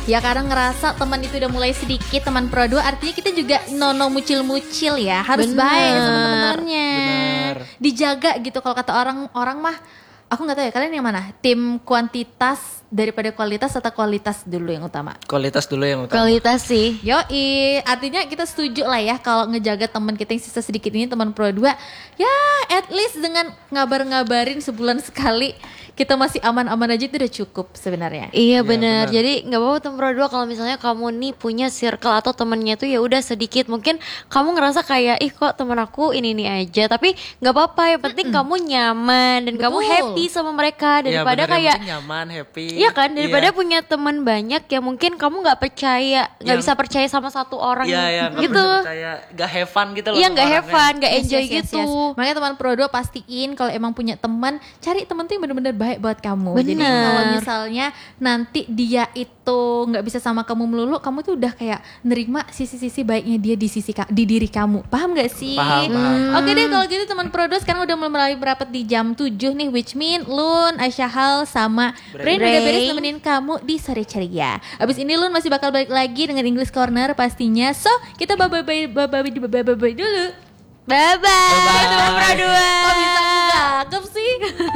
Ya karena ngerasa teman itu udah mulai sedikit, teman Pro 2 artinya kita juga nono mucil-mucil ya. Harus baik sama teman-temannya. Bener. Dijaga gitu kalau kata orang mah. Aku gak tahu ya kalian yang mana? Tim kuantitas daripada kualitas atau kualitas dulu yang utama? Kualitas dulu yang utama. Kualitas sih. Yoi, artinya kita setuju lah ya kalau ngejaga teman kita yang sisa sedikit ini, teman Pro 2. Ya at least dengan ngabarin sebulan sekali kita masih aman-aman aja itu udah cukup sebenarnya. Iya benar. Jadi nggak apa-apa temen Pro 2 kalau misalnya kamu nih punya circle atau temennya tuh ya udah sedikit. Mungkin kamu ngerasa kayak ih kok temen aku ini aja. Tapi nggak apa-apa. Yang penting kamu nyaman dan kamu happy sama mereka daripada kayak nyaman, happy. Iya kan, daripada punya teman banyak yang mungkin kamu nggak percaya, nggak bisa percaya sama satu orang gitu. Nggak have fun gitu loh. Iya nggak have fun, nggak enjoy Yes. gitu. Makanya teman Pro 2 pastiin kalau emang punya teman, cari teman tuh yang benar-benar baik buat kamu. Bener. Jadi kalau misalnya nanti dia itu nggak bisa sama kamu melulu, kamu tuh udah kayak nerima sisi-sisi baiknya dia di diri kamu. Paham nggak sih? Paham. Oke deh kalau gitu teman Pro 2 sekarang udah mulai berapat di jam 7 nih, which mean Lun, Aisyah Hal sama Brain udah beres nemenin kamu di sore ceria. Abis ini Lun masih bakal balik lagi dengan English Corner pastinya. So kita bye-bye dulu. Bye bye. Teman Pro 2. Kok bisa gagap sih?